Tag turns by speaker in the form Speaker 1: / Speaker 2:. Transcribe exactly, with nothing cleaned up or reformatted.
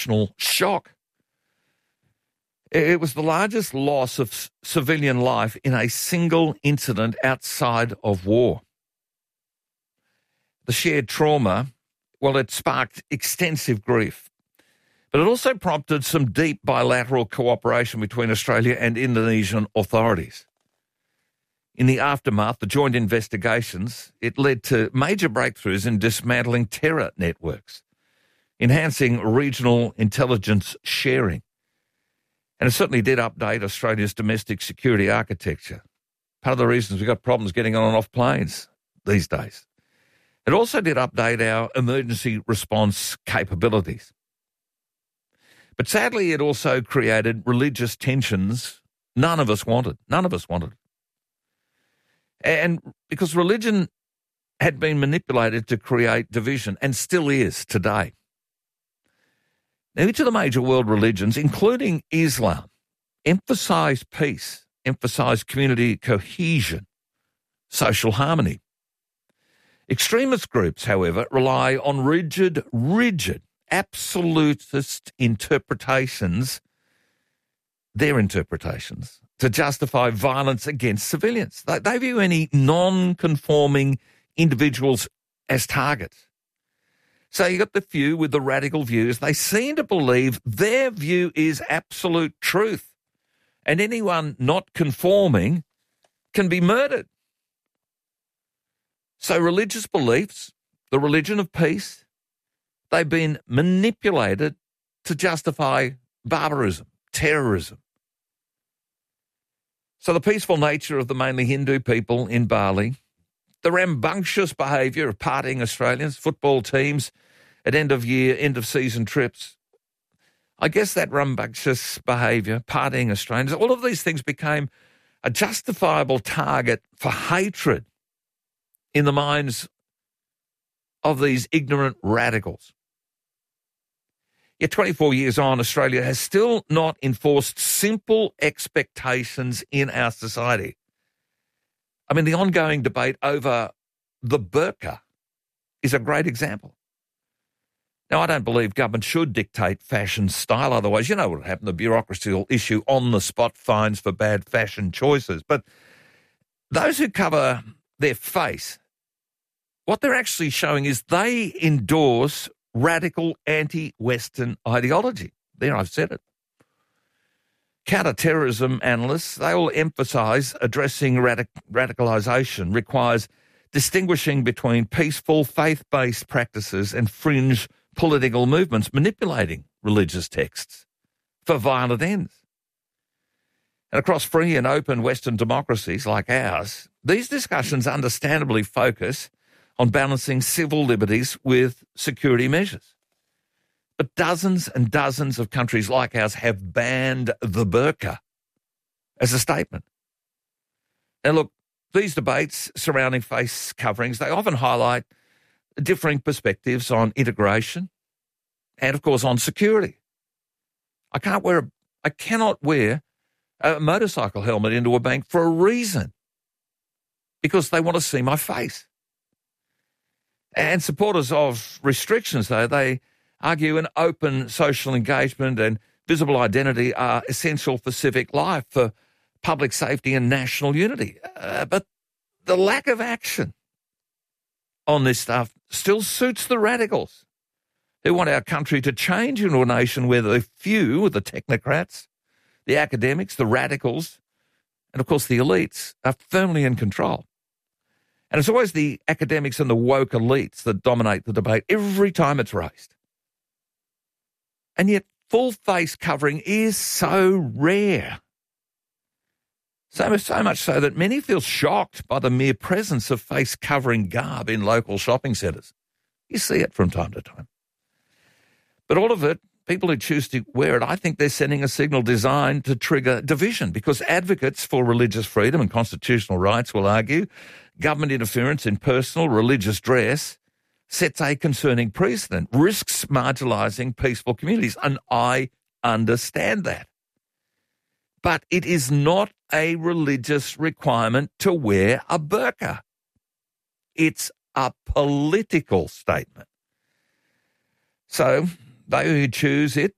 Speaker 1: national shock. It was the largest loss of civilian life in a single incident outside of war. The shared trauma, well, it sparked extensive grief, but it also prompted some deep bilateral cooperation between Australia and Indonesian authorities. In the aftermath, the joint investigations, it led to major breakthroughs in dismantling terror networks, enhancing regional intelligence sharing, and it certainly did update Australia's domestic security architecture. Part of the reasons we've got problems getting on and off planes these days. It also did update our emergency response capabilities. But sadly, it also created religious tensions none of us wanted. None of us wanted. And because religion had been manipulated to create division and still is today. Now, each of the major world religions, including Islam, emphasise peace, emphasise community cohesion, social harmony. Extremist groups, however, rely on rigid, rigid, absolutist interpretations, their interpretations, to justify violence against civilians. They, they view any non-conforming individuals as targets. So you got the few with the radical views. They seem to believe their view is absolute truth, and anyone not conforming can be murdered. So religious beliefs, the religion of peace, they've been manipulated to justify barbarism, terrorism. So the peaceful nature of the mainly Hindu people in Bali, the rambunctious behaviour of partying Australians, football teams at end-of-year, end-of-season trips, I guess that rambunctious behaviour, partying Australians, all of these things became a justifiable target for hatred in the minds of these ignorant radicals. Yet twenty-four years on, Australia has still not enforced simple expectations in our society. I mean, the ongoing debate over the burqa is a great example. Now, I don't believe government should dictate fashion style. Otherwise, you know what will happen. The bureaucracy will issue on-the-spot fines for bad fashion choices. But those who cover their face, what they're actually showing is they endorse radical anti-Western ideology. There, I've said it. Counter-terrorism analysts, they will emphasise addressing radic- radicalisation requires distinguishing between peaceful, faith-based practices and fringe political movements manipulating religious texts for violent ends. And across free and open Western democracies like ours, these discussions understandably focus on balancing civil liberties with security measures. But dozens and dozens of countries like ours have banned the burqa as a statement. Now look, these debates surrounding face coverings, they often highlight differing perspectives on integration and, of course, on security. I can't wear a, I cannot wear a motorcycle helmet into a bank for a reason, because they want to see my face. And supporters of restrictions, though, they argue an open social engagement and visible identity are essential for civic life, for public safety and national unity. Uh, but the lack of action on this stuff still suits the radicals who want our country to change into a nation where the few, the technocrats, the academics, the radicals, and of course the elites are firmly in control. And it's always the academics and the woke elites that dominate the debate every time it's raised. And yet full face covering is so rare. So, so much so that many feel shocked by the mere presence of face covering garb in local shopping centres. You see it from time to time. But all of it, people who choose to wear it, I think they're sending a signal designed to trigger division, because advocates for religious freedom and constitutional rights will argue government interference in personal religious dress sets a concerning precedent, risks marginalising peaceful communities, and I understand that. But it is not a religious requirement to wear a burqa. It's a political statement. So they who choose it